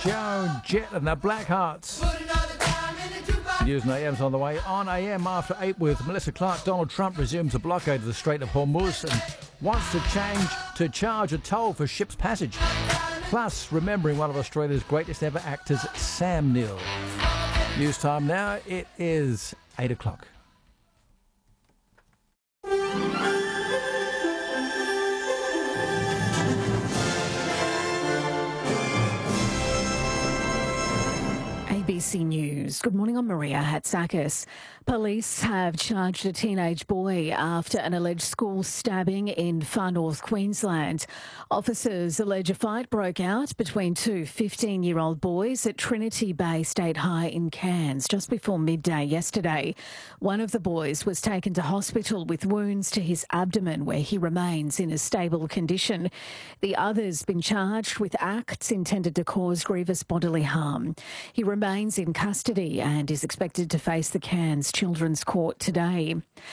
Joan Jett and the Blackhearts. News and AM's on the way. On AM after 8 with Melissa Clark. Donald Trump resumes a blockade of the Strait of Hormuz and wants to charge a toll for ships' passage. Plus, remembering one of Australia's greatest ever actors, Sam Neill. News time now. It is 8 o'clock. ABC News. Good morning, I'm Maria Hatzakis. Police have charged a teenage boy after an alleged school stabbing in Far North Queensland. Officers allege a fight broke out between two 15-year-old boys at Trinity Bay State High in Cairns just before midday yesterday. One of the boys was taken to hospital with wounds to his abdomen where he remains in a stable condition. The other's been charged with acts intended to cause grievous bodily harm. He remains in custody and is expected to face the Cairns Children's Court today.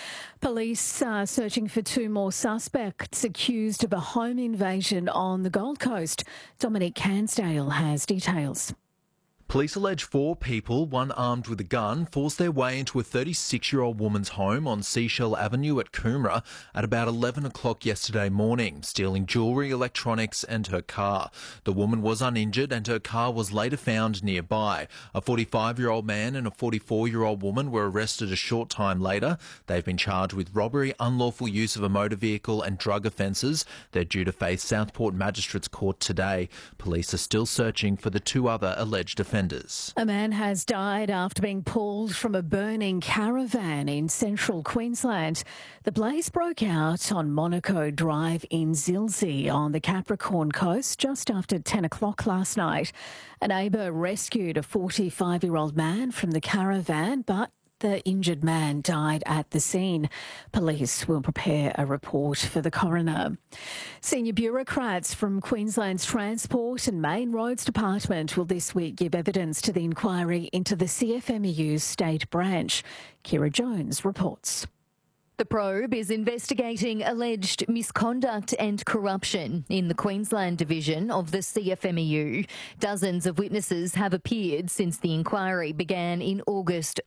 Police are searching for two more suspects accused of a home invasion on the Gold Coast. Dominic Cansdale has details. Police allege 4 people, one armed with a gun, forced their way into a 36-year-old woman's home on Seashell Avenue at Coomera at about 11 o'clock yesterday morning, stealing jewellery, electronics and her car. The woman was uninjured and her car was later found nearby. A 45-year-old man and a 44-year-old woman were arrested a short time later. They've been charged with robbery, unlawful use of a motor vehicle and drug offences. They're due to face Southport Magistrates Court today. Police are still searching for the 2 other alleged offenders. A man has died after being pulled from a burning caravan in central Queensland. The blaze broke out on Monaco Drive in Zilsey on the Capricorn Coast just after 10 o'clock last night. A neighbour rescued a 45-year-old man from the caravan, but the injured man died at the scene. Police will prepare a report for the coroner. Senior bureaucrats from Queensland's Transport and Main Roads Department will this week give evidence to the inquiry into the CFMEU's state branch. Kira Jones reports. The probe is investigating alleged misconduct and corruption in the Queensland division of the CFMEU. Dozens of witnesses have appeared since the inquiry began in August